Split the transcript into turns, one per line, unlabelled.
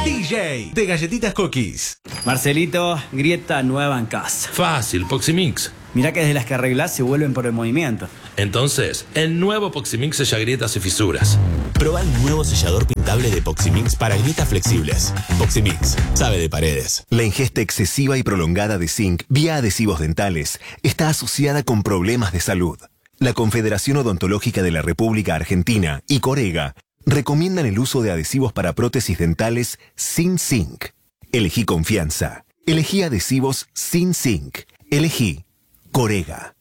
DJ de Galletitas Cookies.
Marcelito, grieta nueva en casa.
Fácil, Poximix.
Mirá que desde las que arreglás se vuelven por el movimiento.
Entonces, el nuevo Poximix sella grietas y fisuras.
Proba el nuevo sellador pintable de Poximix para grietas flexibles. Poximix, sabe de paredes.
La ingesta excesiva y prolongada de zinc vía adhesivos dentales está asociada con problemas de salud. La Confederación Odontológica de la República Argentina y Corega recomiendan el uso de adhesivos para prótesis dentales sin zinc. Elegí confianza. Elegí adhesivos sin zinc. Elegí Corega.